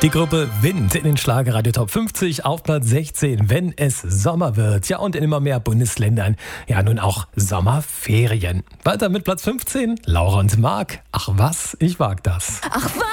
Die Gruppe Wind in den Schlagerradio Top 50 auf Platz 16, wenn es Sommer wird. Ja, und in immer mehr Bundesländern ja nun auch Sommerferien. Weiter mit Platz 15, Laura und Marc. Ach was, ich wag das. Ach was.